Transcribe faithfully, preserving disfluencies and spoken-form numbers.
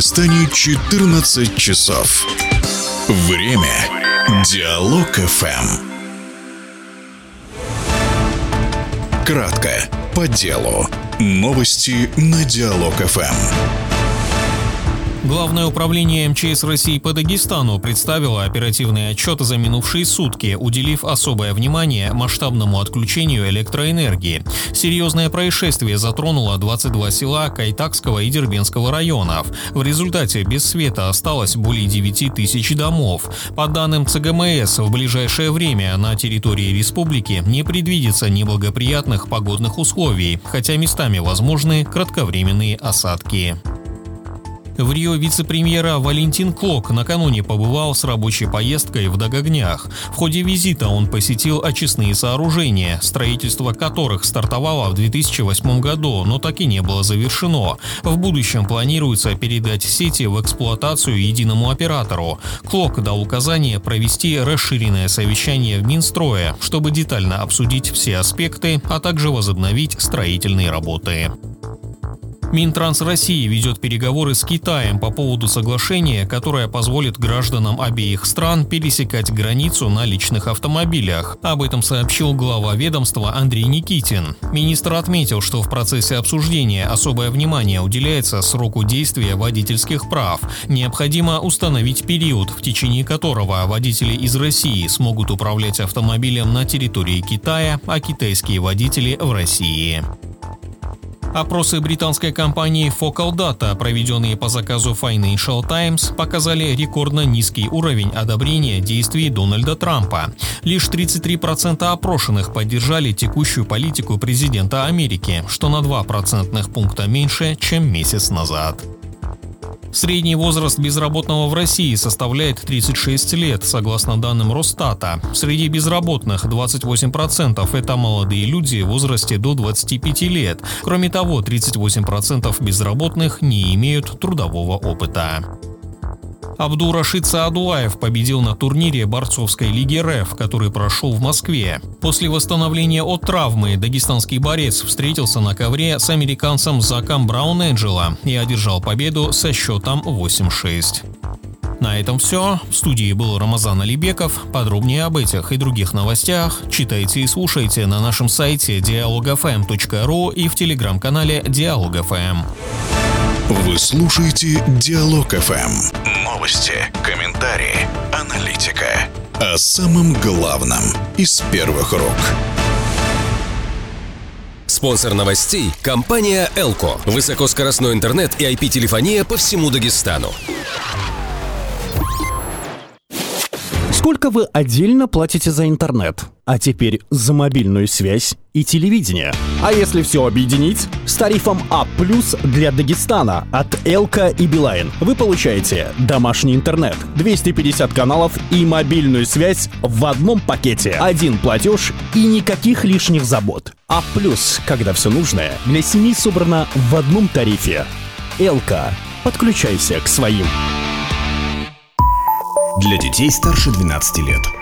Дагестане четырнадцать часов. Время Диалог эф эм. Кратко, по делу. Новости на Диалог эф эм. Главное управление эм че эс России по Дагестану представило оперативный отчет за минувшие сутки, уделив особое внимание масштабному отключению электроэнергии. Серьезное происшествие затронуло двадцать два села Кайтакского и Дербенского районов. В результате без света осталось более девяти тысяч домов. По данным цэ гэ эм эс, в ближайшее время на территории республики не предвидится неблагоприятных погодных условий, хотя местами возможны кратковременные осадки. В Рио вице-премьера Валентин Клок накануне побывал с рабочей поездкой в Дагогнях. В ходе визита он посетил очистные сооружения, строительство которых стартовало в две тысячи восьмом году, но так и не было завершено. В будущем планируется передать сети в эксплуатацию единому оператору. Клок дал указание провести расширенное совещание в Минстрое, чтобы детально обсудить все аспекты, а также возобновить строительные работы. Минтранс России ведет переговоры с Китаем по поводу соглашения, которое позволит гражданам обеих стран пересекать границу на личных автомобилях. Об этом сообщил глава ведомства Андрей Никитин. Министр отметил, что в процессе обсуждения особое внимание уделяется сроку действия водительских прав. Необходимо установить период, в течение которого водители из России смогут управлять автомобилем на территории Китая, а китайские водители в России. Опросы британской компании Focal Data, проведенные по заказу Financial Times, показали рекордно низкий уровень одобрения действий Дональда Трампа. Лишь тридцать три процента опрошенных поддержали текущую политику президента Америки, что на два процентных пункта меньше, чем месяц назад. Средний возраст безработного в России составляет тридцать шесть лет, согласно данным Росстата. Среди безработных двадцать восемь процентов – это молодые люди в возрасте до двадцати пяти лет. Кроме того, тридцать восемь процентов безработных не имеют трудового опыта. Абдул-Рашид Саадулаев победил на турнире борцовской лиги эр эф, который прошел в Москве. После восстановления от травмы дагестанский борец встретился на ковре с американцем Заком Браун-Энджело и одержал победу со счетом восемь шесть. На этом все. В студии был Рамазан Алибеков. Подробнее об этих и других новостях читайте и слушайте на нашем сайте диалог эф эм точка ру и в телеграм-канале Диалог эф эм. Вы слушаете Диалог эф эм. Новости, комментарии, аналитика. О самом главном из первых рук. Спонсор новостей – компания Элко. Высокоскоростной интернет и ай пи-телефония по всему Дагестану. Сколько вы отдельно платите за интернет? А теперь за мобильную связь и телевидение. А если все объединить? С тарифом А плюс для Дагестана от Элка и Билайн вы получаете домашний интернет, двести пятьдесят каналов и мобильную связь в одном пакете. Один платеж и никаких лишних забот. А плюс, когда все нужное для семьи собрано в одном тарифе. Элка. Подключайся к своим. Для детей старше двенадцати лет.